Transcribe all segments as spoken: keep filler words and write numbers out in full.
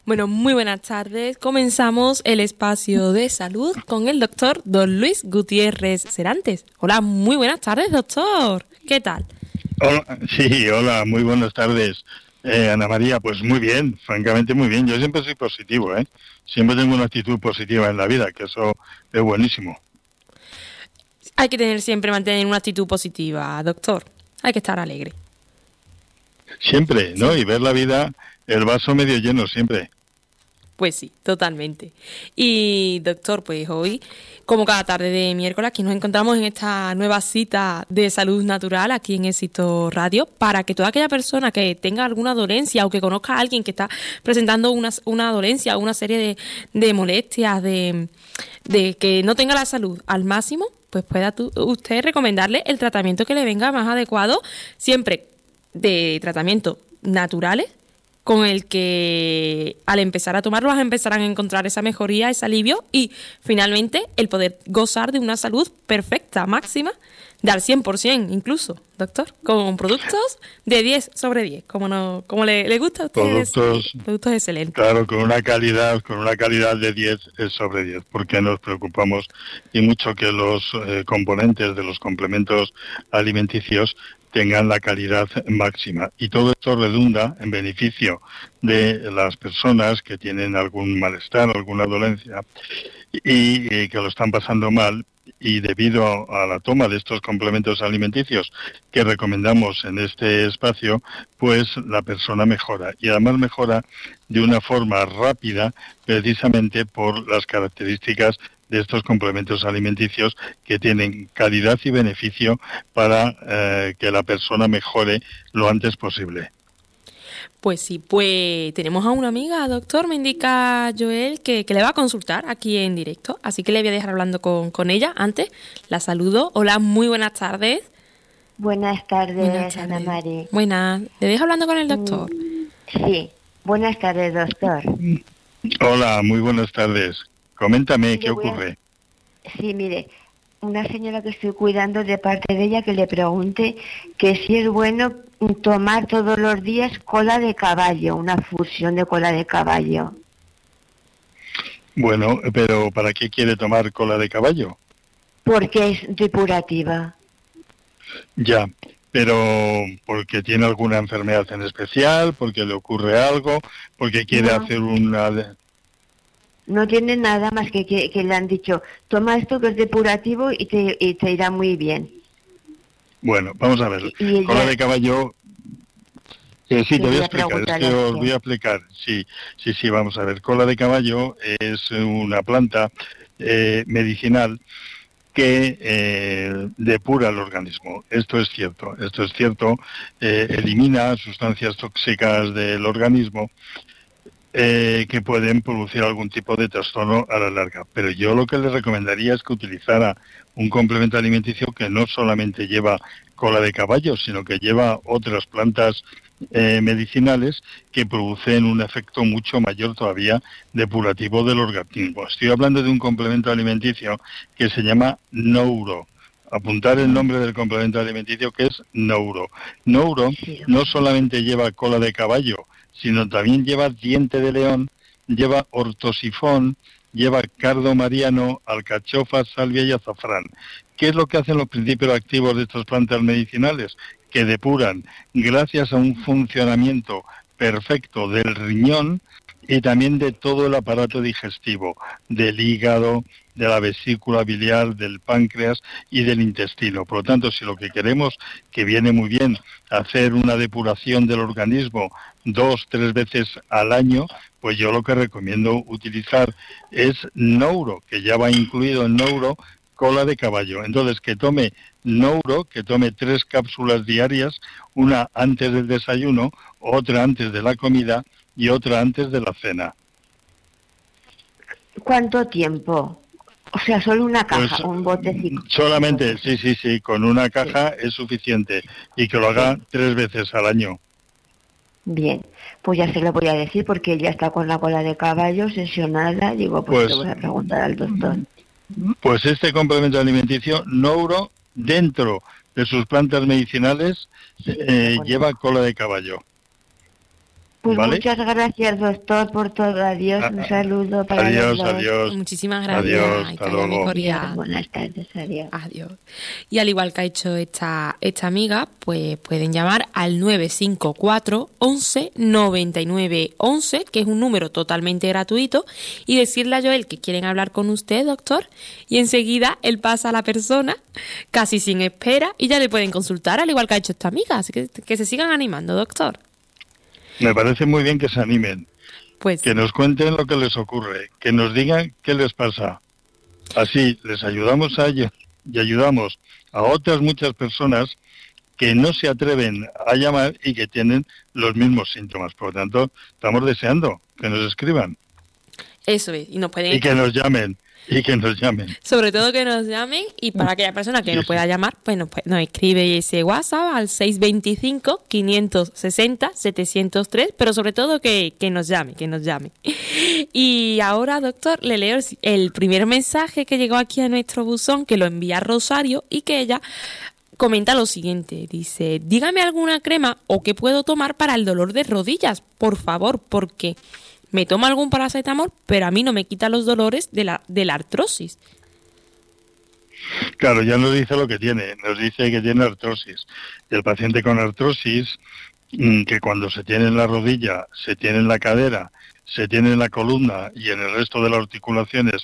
Bueno, muy buenas tardes. Comenzamos el espacio de salud con el doctor Don Luis Gutiérrez Serantes. Hola, muy buenas tardes, doctor. ¿Qué tal? Hola, sí, hola, muy buenas tardes. Eh, Ana María, pues muy bien, francamente muy bien. Yo siempre soy positivo, ¿eh? Siempre tengo una actitud positiva en la vida, que eso es buenísimo. Hay que tener siempre, mantener una actitud positiva, doctor. Hay que estar alegre. Siempre, ¿no? Sí. Y ver la vida, el vaso medio lleno, siempre. Pues sí, totalmente. Y doctor, pues hoy, como cada tarde de miércoles, aquí nos encontramos en esta nueva cita de salud natural aquí en Éxito Radio, para que toda aquella persona que tenga alguna dolencia o que conozca a alguien que está presentando una, una dolencia o una serie de, de molestias, de, de que no tenga la salud al máximo, pues pueda tu, usted recomendarle el tratamiento que le venga más adecuado, siempre de tratamientos naturales, con el que al empezar a tomarlo vas a empezar a encontrar esa mejoría, ese alivio y finalmente el poder gozar de una salud perfecta, máxima, de al cien por ciento incluso, doctor, con productos de diez sobre diez, como no, como le, le gusta a ustedes. Productos, productos excelentes. Claro, con una calidad, con una calidad de diez sobre diez, porque nos preocupamos y mucho que los eh, componentes de los complementos alimenticios tengan la calidad máxima. Y todo esto redunda en beneficio de las personas que tienen algún malestar, alguna dolencia y, y que lo están pasando mal. Y debido a la toma de estos complementos alimenticios que recomendamos en este espacio, pues la persona mejora. Y además mejora de una forma rápida, precisamente por las características de estos complementos alimenticios que tienen calidad y beneficio para eh, que la persona mejore lo antes posible. Pues sí, pues tenemos a una amiga, doctor, me indica Joel, que, que le va a consultar aquí en directo, así que le voy a dejar hablando con, con ella. Antes, la saludo. Hola, muy buenas tardes. Buenas tardes, buenas tardes. Ana María. Buenas, ¿le dejo hablando con el doctor? Sí, buenas tardes, doctor. Hola, muy buenas tardes. Coméntame, Mire, ¿qué ocurre? A... Sí, mire, una señora que estoy cuidando, de parte de ella, que le pregunte que si es bueno tomar todos los días cola de caballo, una fusión de cola de caballo. Bueno, pero ¿para qué quiere tomar cola de caballo? Porque es depurativa. Ya, pero porque tiene alguna enfermedad en especial, porque le ocurre algo, porque quiere no. hacer una... No tiene nada más que, que que le han dicho, toma esto que es depurativo y te, y te irá muy bien. Bueno, vamos a ver. Y, y ella... Cola de caballo... Eh, sí, te voy a explicar, es que os voy a explicar. Sí, sí, sí, vamos a ver. Cola de caballo es una planta eh, medicinal que eh, depura el organismo. Esto es cierto, esto es cierto. Eh, elimina sustancias tóxicas del organismo eh, que pueden producir algún tipo de trastorno a la larga. Pero yo lo que le recomendaría es que utilizara un complemento alimenticio que no solamente lleva cola de caballo, sino que lleva otras plantas eh, medicinales que producen un efecto mucho mayor todavía depurativo del organismo. Estoy hablando de un complemento alimenticio que se llama Nouro. Apuntar el nombre del complemento alimenticio, que es Nouro. Nouro no solamente lleva cola de caballo, sino también lleva diente de león, lleva ortosifón, lleva cardo mariano, alcachofa, salvia y azafrán. ¿Qué es lo que hacen los principios activos de estas plantas medicinales? Que depuran gracias a un funcionamiento perfecto del riñón y también de todo el aparato digestivo, del hígado, de la vesícula biliar, del páncreas y del intestino. Por lo tanto, si lo que queremos, que viene muy bien, hacer una depuración del organismo dos, tres veces al año, pues yo lo que recomiendo utilizar es Nouro, que ya va incluido en Nouro, cola de caballo. Entonces, que tome Nouro, que tome tres cápsulas diarias, una antes del desayuno, otra antes de la comida y otra antes de la cena. ¿Cuánto tiempo? O sea, solo una caja, pues, un botecito. Solamente, sí, sí, sí, con una caja sí. Es suficiente y que lo haga sí. tres veces al año. Bien, pues ya se lo voy a decir porque ella está con la cola de caballo obsesionada. Digo, pues, pues te voy a preguntar al doctor. Pues este complemento alimenticio, Nouro, dentro de sus plantas medicinales, eh, lleva cola de caballo. Pues ¿vale? muchas gracias, doctor, por todo. Adiós, un saludo para adiós, los dos. Adiós, Muchísimas gracias. Adiós, y hasta que haya luego. mejoría. Adiós, buenas tardes, adiós. Adiós. Y al igual que ha hecho esta, esta amiga, pues pueden llamar al nueve cinco cuatro once noventa y nueve once, que es un número totalmente gratuito, y decirle a Joel que quieren hablar con usted, doctor, y enseguida él pasa a la persona, casi sin espera, y ya le pueden consultar, al igual que ha hecho esta amiga. Así que que se sigan animando, doctor. Me parece muy bien que se animen, Pues que nos cuenten lo que les ocurre, que nos digan qué les pasa. Así les ayudamos a ellos y ayudamos a otras muchas personas que no se atreven a llamar y que tienen los mismos síntomas. Por lo tanto, estamos deseando que nos escriban. Eso es, y nos pueden... Y que nos llamen. Y que nos llamen. Sobre todo que nos llamen, y para aquella persona que sí, no pueda sí. llamar, pues nos, nos escribe ese WhatsApp al seis dos cinco, cinco seis cero, siete cero tres, pero sobre todo que, que nos llame, que nos llame. Y ahora, doctor, le leo el, el primer mensaje que llegó aquí a nuestro buzón, que lo envía Rosario, y que ella comenta lo siguiente. Dice: dígame alguna crema o qué puedo tomar para el dolor de rodillas, por favor, porque... me tomo algún paracetamol, pero a mí no me quita los dolores de la, de la artrosis. Claro, ya nos dice lo que tiene. Nos dice que tiene artrosis. Y el paciente con artrosis, que cuando se tiene en la rodilla, se tiene en la cadera, se tiene en la columna y en el resto de las articulaciones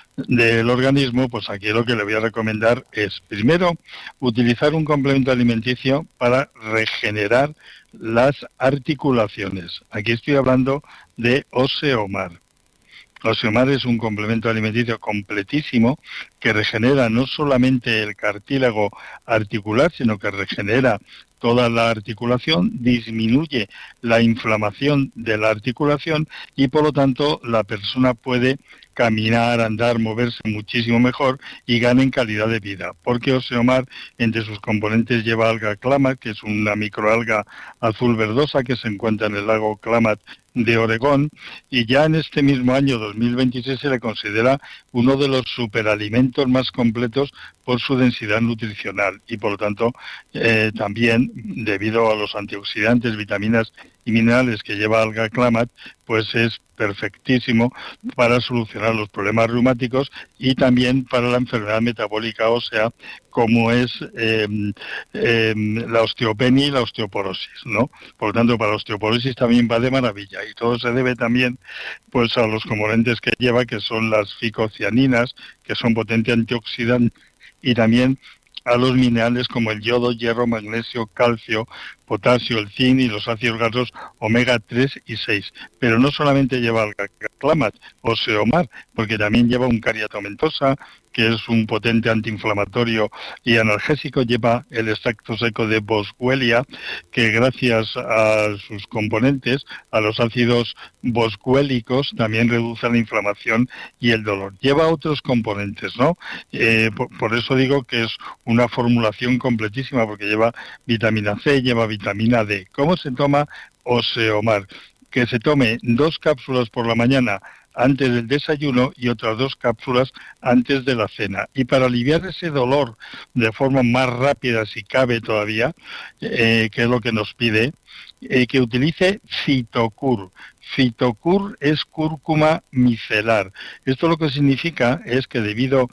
del organismo, pues aquí lo que le voy a recomendar es, primero, utilizar un complemento alimenticio para regenerar las articulaciones. Aquí estoy hablando de Osteomar. Osteomar es un complemento alimenticio completísimo que regenera no solamente el cartílago articular, sino que regenera toda la articulación, disminuye la inflamación de la articulación y por lo tanto la persona puede caminar, andar, moverse muchísimo mejor y gana en calidad de vida. Porque Osteomar, entre sus componentes, lleva alga Klamath, que es una microalga azul verdosa que se encuentra en el lago Klamath de Oregón, y ya en este mismo año dos mil veintiséis se le considera uno de los superalimentos más completos por su densidad nutricional y por lo tanto eh, también debido a los antioxidantes, vitaminas y minerales que lleva alga Klamath, pues es perfectísimo para solucionar los problemas reumáticos y también para la enfermedad metabólica ósea como es eh, eh, la osteopenia y la osteoporosis, ¿no? Por lo tanto, para la osteoporosis también va de maravilla y todo se debe también pues a los componentes que lleva, que son las ficocianinas, que son potentes antioxidantes, y también a los minerales como el yodo, hierro, magnesio, calcio, potasio, el zinc y los ácidos grasos omega tres y seis. Pero no solamente lleva alga Klamath o Osteomar, porque también lleva un cariatomentosa, que es un potente antiinflamatorio y analgésico, lleva el extracto seco de Boswellia, que gracias a sus componentes, a los ácidos boswellicos, también reduce la inflamación y el dolor. Lleva otros componentes, ¿no? Eh, por, por eso digo que es una formulación completísima, porque lleva vitamina C, lleva vitamina D. ¿Cómo se toma Osteomar? Que se tome dos cápsulas por la mañana antes del desayuno y otras dos cápsulas antes de la cena. Y para aliviar ese dolor de forma más rápida, si cabe todavía, eh, que es lo que nos pide, eh, que utilice Fitocur. Fitocur es cúrcuma micelar. Esto lo que significa es que debido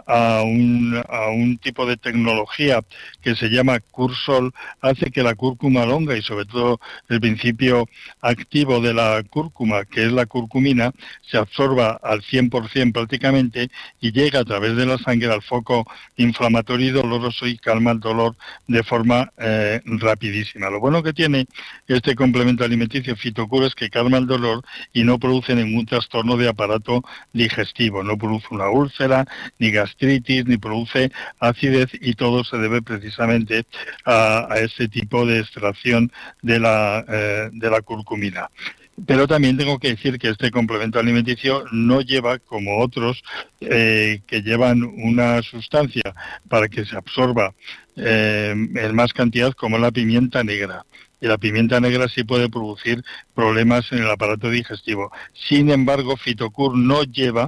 a un, a un tipo de tecnología que se llama Cursol, hace que la cúrcuma longa y sobre todo el principio activo de la cúrcuma, que es la curcumina, se absorba al cien por ciento prácticamente y llega a través de la sangre al foco inflamatorio y doloroso y calma el dolor de forma eh, rapidísima. Lo bueno que tiene este complemento alimenticio Fitocur es que calma el dolor y no produce ningún trastorno de aparato digestivo, no produce una úlcera, ni gastritis, ni produce acidez, y todo se debe precisamente a, a este tipo de extracción de la, eh, de la curcumina. Pero también tengo que decir que este complemento alimenticio no lleva, como otros, eh, que llevan una sustancia para que se absorba eh, en más cantidad, como la pimienta negra. Y la pimienta negra sí puede producir problemas en el aparato digestivo. Sin embargo, Fitocur no lleva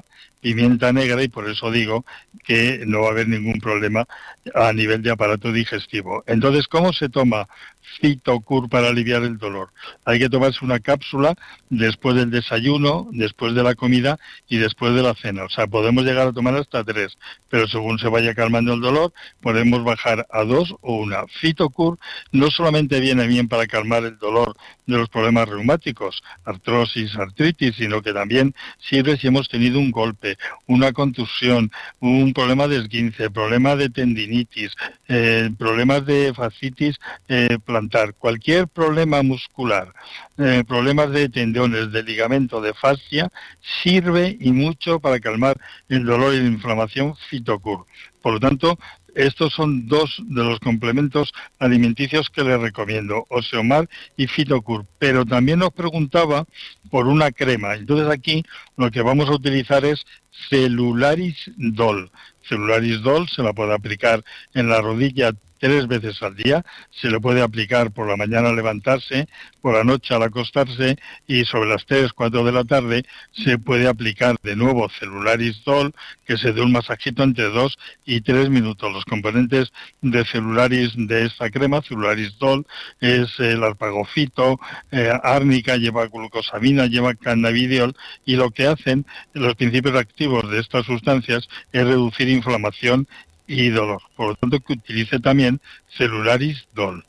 pimienta negra, y por eso digo que no va a haber ningún problema a nivel de aparato digestivo. Entonces, ¿cómo se toma Fitocur para aliviar el dolor? Hay que tomarse una cápsula después del desayuno, después de la comida y después de la cena. O sea, podemos llegar a tomar hasta tres, pero según se vaya calmando el dolor, podemos bajar a dos o una. Fitocur no solamente viene bien para calmar el dolor de los problemas reumáticos, artrosis, artritis, sino que también sirve si hemos tenido un golpe, una contusión, un problema de esguince, problema de tendinitis, eh, problemas de fascitis eh, plantar, cualquier problema muscular, eh, problemas de tendones, de ligamento, de fascia, sirve y mucho para calmar el dolor y la inflamación Fitocur. Por lo tanto, estos son dos de los complementos alimenticios que les recomiendo, Osteomar y Fitocur. Pero también nos preguntaba por una crema. Entonces aquí lo que vamos a utilizar es Celularis Dol. Celularis Dol se la puede aplicar en la rodilla tres veces al día, se le puede aplicar por la mañana al levantarse, por la noche al acostarse, y sobre las tres, cuatro de la tarde se puede aplicar de nuevo Celularis Dol, que se dé un masajito entre dos y tres minutos. Los componentes de Celularis, de esta crema, Celularis Dol, es el arpagofito, eh, árnica, lleva glucosamina, lleva cannabidiol, y lo que hacen los principios activos de estas sustancias es reducir inflamación y dolor. Por lo tanto, que utilice también Celularis Dol.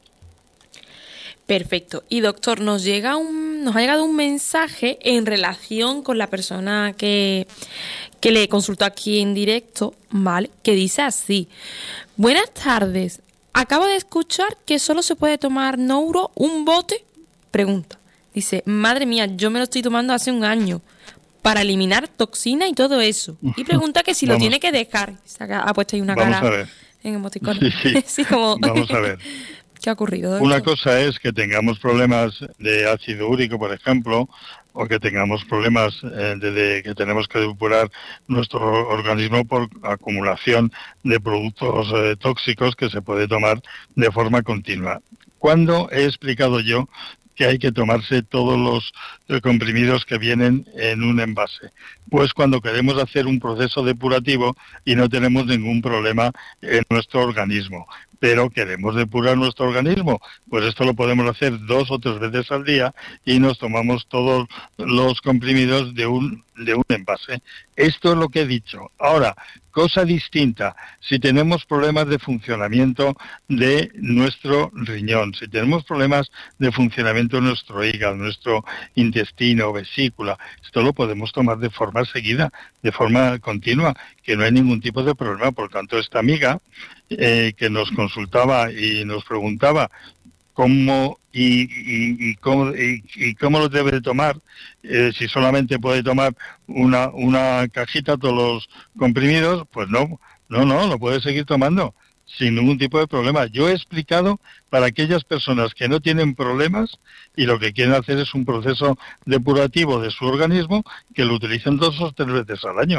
Perfecto. Y doctor, nos llega un, nos ha llegado un mensaje en relación con la persona que, que le consultó aquí en directo, ¿vale? Que dice así: buenas tardes, acabo de escuchar que solo se puede tomar Nouro un bote. Pregunta. Dice, madre mía, yo me lo estoy tomando hace un año para eliminar toxina y todo eso. Y pregunta que si Vamos. lo tiene que dejar. Ha puesto ahí una Vamos cara a ver. en emoticón. Sí, sí. sí, como... Vamos a ver. ¿Qué ha ocurrido, doctor? Una cosa es que tengamos problemas de ácido úrico, por ejemplo, o que tengamos problemas eh, de, de que tenemos que depurar nuestro organismo por acumulación de productos eh, tóxicos que se puede tomar de forma continua. ¿Cuándo he explicado yo que hay que tomarse todos los eh, comprimidos que vienen en un envase? Pues cuando queremos hacer un proceso depurativo y no tenemos ningún problema en nuestro organismo, pero queremos depurar nuestro organismo, pues esto lo podemos hacer dos o tres veces al día y nos tomamos todos los comprimidos de un de un envase. Esto es lo que he dicho. Ahora, cosa distinta, si tenemos problemas de funcionamiento de nuestro riñón, si tenemos problemas de funcionamiento de nuestro hígado, nuestro intestino, vesícula, esto lo podemos tomar de forma seguida, de forma continua, que no hay ningún tipo de problema. Por tanto, esta amiga eh, que nos consultaba y nos preguntaba cómo y, y, y cómo y, y cómo lo debe de tomar, eh, si solamente puede tomar una una cajita todos los comprimidos, pues no, no, no, lo puede seguir tomando sin ningún tipo de problema. Yo he explicado para aquellas personas que no tienen problemas y lo que quieren hacer es un proceso depurativo de su organismo, que lo utilicen dos o tres veces al año.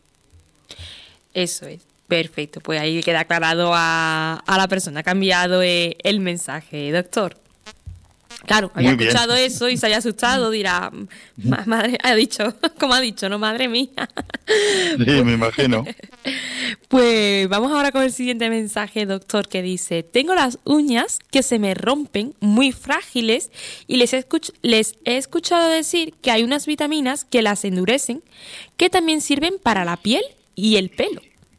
Eso es. Perfecto, pues ahí queda aclarado a, a la persona que ha enviado eh, el mensaje, doctor. Claro, había escuchado eso y se haya asustado, dirá, madre, ha dicho, como ha dicho, no, madre mía. Sí, me imagino. Pues vamos ahora con el siguiente mensaje, doctor, que dice, tengo las uñas que se me rompen, muy frágiles, y les he, escuch- les he escuchado decir que hay unas vitaminas que las endurecen, que también sirven para la piel y el pelo.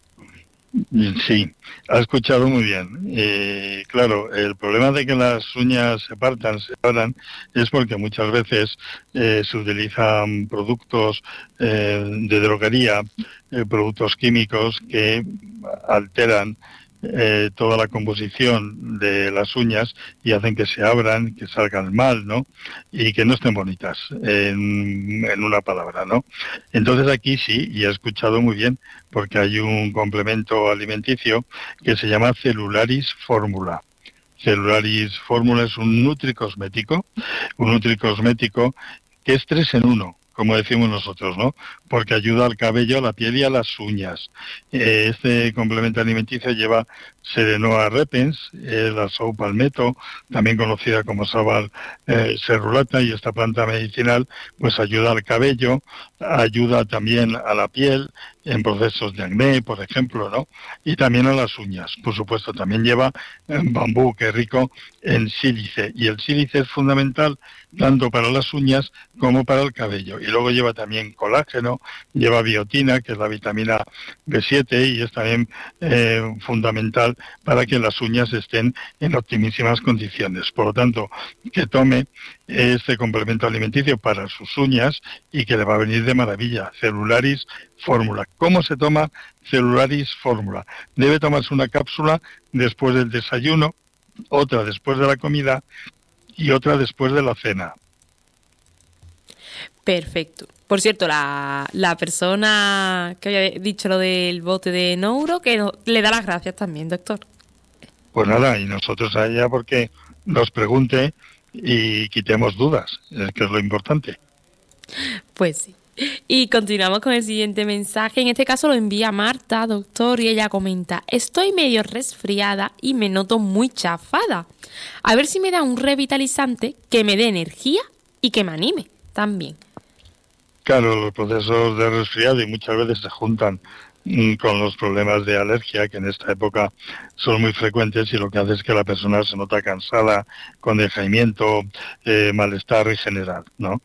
Sí, ha escuchado muy bien. Eh, claro, el problema de que las uñas se partan, se abran, es porque muchas veces eh, se utilizan productos eh, de droguería, eh, productos químicos que alteran eh, toda la composición de las uñas y hacen que se abran, que salgan mal, ¿no? Y que no estén bonitas, en, en una palabra, ¿no? Entonces aquí sí, y he escuchado muy bien, porque hay un complemento alimenticio que se llama Celularis Fórmula. Celularis Fórmula es un nutricosmético, un nutricosmético que es tres en uno, como decimos nosotros, ¿no? Porque ayuda al cabello, a la piel y a las uñas. Eh, este complemento alimenticio lleva Serenoa repens, eh, la sau palmetto, también conocida como Sabal eh, cerulata, y esta planta medicinal pues ayuda al cabello, ayuda también a la piel en procesos de acné, por ejemplo, ¿no? Y también a las uñas, por supuesto. También lleva eh, bambú, que es rico en sílice, y el sílice es fundamental tanto para las uñas como para el cabello. Y luego lleva también colágeno, lleva biotina, que es la vitamina B siete, y es también eh, fundamental para que las uñas estén en optimísimas condiciones. Por lo tanto, que tome este complemento alimenticio para sus uñas y que le va a venir de maravilla. Celularis Fórmula. ¿Cómo se toma Celularis Fórmula? Debe tomarse una cápsula después del desayuno, otra después de la comida y otra después de la cena. Perfecto. Por cierto, la, la persona que había dicho lo del bote de Nouro, que no, le da las gracias también, doctor. Pues nada, y nosotros a ella porque nos pregunte y quitemos dudas, que es lo importante. Pues sí. Y continuamos con el siguiente mensaje. En este caso lo envía Marta, doctor, y ella comenta: estoy medio resfriada y me noto muy chafada. A ver si me da un revitalizante que me dé energía y que me anime también. Claro, los procesos de resfriado y muchas veces se juntan mm, con los problemas de alergia, que en esta época son muy frecuentes, y lo que hace es que la persona se nota cansada, con decaimiento, eh, malestar en general, ¿no?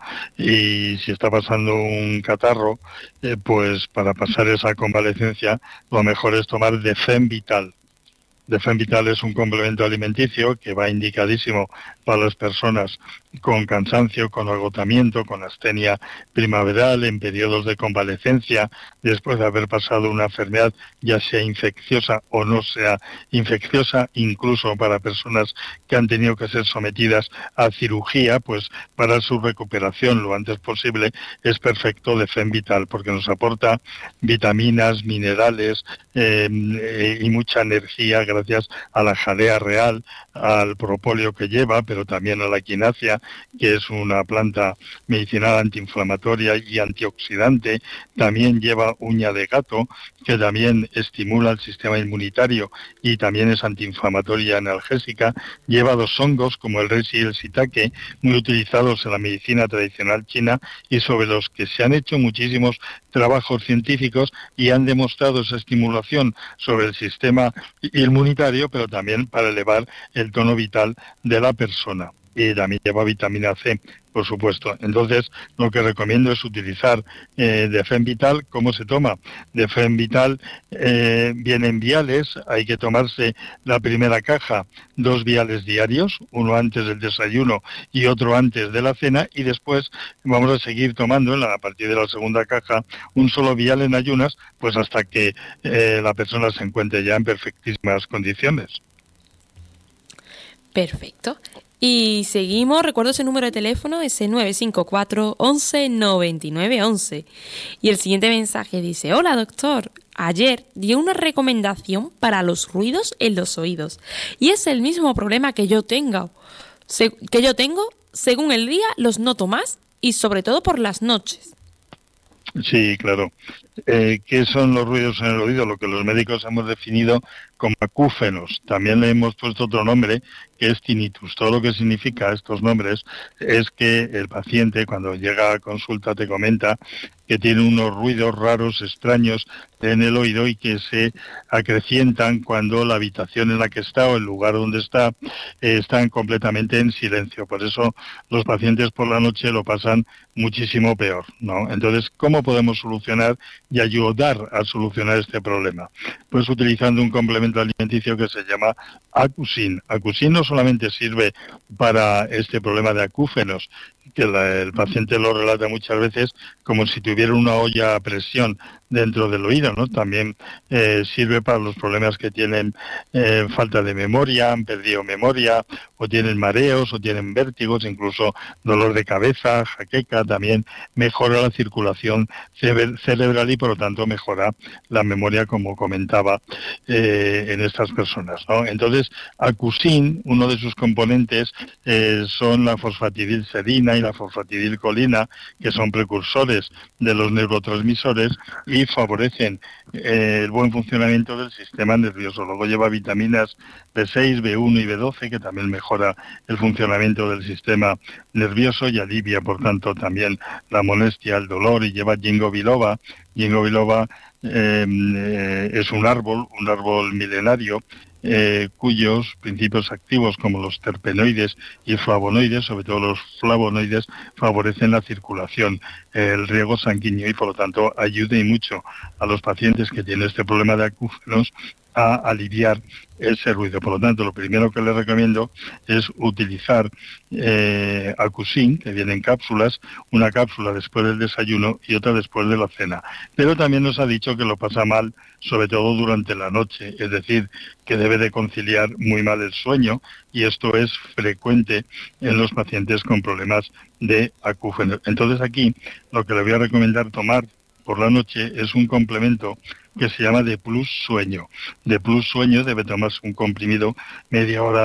Y si está pasando un catarro, eh, pues para pasar esa convalecencia, lo mejor es tomar Defem Vital. Defem Vital es un complemento alimenticio que va indicadísimo para las personas con cansancio, con agotamiento, con astenia primaveral, en periodos de convalecencia, después de haber pasado una enfermedad, ya sea infecciosa o no sea infecciosa, incluso para personas que han tenido que ser sometidas a cirugía, pues para su recuperación lo antes posible es perfecto Defem Vital, porque nos aporta vitaminas, minerales eh, eh, y mucha energía gracias a la jalea real, al propóleo que lleva, pero también a la equinacia, que es una planta medicinal antiinflamatoria y antioxidante. También lleva uña de gato, que también estimula el sistema inmunitario y también es antiinflamatoria y analgésica. Lleva dos hongos como el reishi y el shiitake, muy utilizados en la medicina tradicional china y sobre los que se han hecho muchísimos trabajos científicos y han demostrado esa estimulación sobre el sistema inmunitario, pero también para elevar el tono vital de la persona. Y también lleva vitamina C, por supuesto. Entonces, lo que recomiendo es utilizar eh, Defem Vital. ¿Cómo se toma? Defem Vital eh, viene en viales, hay que tomarse la primera caja, dos viales diarios, uno antes del desayuno y otro antes de la cena, y después vamos a seguir tomando, a partir de la segunda caja, un solo vial en ayunas, pues hasta que eh, la persona se encuentre ya en perfectísimas condiciones. Perfecto. Y seguimos, recuerdo ese número de teléfono, ese nueve cinco cuatro, once, noventa y nueve, once. Y el siguiente mensaje dice: hola doctor, ayer di una recomendación para los ruidos en los oídos. Y es el mismo problema que yo tengo. Se, que yo tengo, según el día los noto más y sobre todo por las noches. Sí, claro. Eh, ¿Qué son los ruidos en el oído? Lo que los médicos hemos definido como acúfenos. También le hemos puesto otro nombre, que es tinnitus. Todo lo que significa estos nombres es que el paciente, cuando llega a consulta, te comenta que tiene unos ruidos raros, extraños en el oído y que se acrecientan cuando la habitación en la que está o el lugar donde está eh, están completamente en silencio. Por eso los pacientes por la noche lo pasan muchísimo peor, ¿no? Entonces, ¿cómo podemos solucionar y ayudar a solucionar este problema? Pues utilizando un complemento alimenticio que se llama Acusin. Acusin no solamente sirve para este problema de acúfenos, que la, el paciente lo relata muchas veces como si tuviera una olla a presión dentro del oído, ¿no? También eh, sirve para los problemas que tienen eh, falta de memoria, han perdido memoria, o tienen mareos, o tienen vértigos, incluso dolor de cabeza, jaqueca. También mejora la circulación cerebral y por lo tanto mejora la memoria, como comentaba eh, en estas personas, ¿no? Entonces, Acusin, uno de sus componentes eh, son la fosfatidilserina y la fosfatidilcolina, que son precursores de los neurotransmisores, y y favorecen eh, el buen funcionamiento del sistema nervioso. Luego lleva vitaminas B seis, B uno y B doce, que también mejora el funcionamiento del sistema nervioso y alivia, por tanto, también la molestia, el dolor, y lleva ginkgo biloba. Ginkgo biloba eh, eh, es un árbol, un árbol milenario, Eh, cuyos principios activos, como los terpenoides y flavonoides, sobre todo los flavonoides, favorecen la circulación, eh, el riego sanguíneo, y por lo tanto ayuda y mucho a los pacientes que tienen este problema de acúfenos a aliviar ese ruido. Por lo tanto, lo primero que les recomiendo es utilizar eh, Acusin, que viene en cápsulas, una cápsula después del desayuno y otra después de la cena. Pero también nos ha dicho que lo pasa mal, sobre todo durante la noche, es decir, que debe de conciliar muy mal el sueño, y esto es frecuente en los pacientes con problemas de acúfenos. Entonces aquí lo que le voy a recomendar tomar por la noche es un complemento que se llama de Plus Sueño. De Plus Sueño debe tomarse un comprimido media hora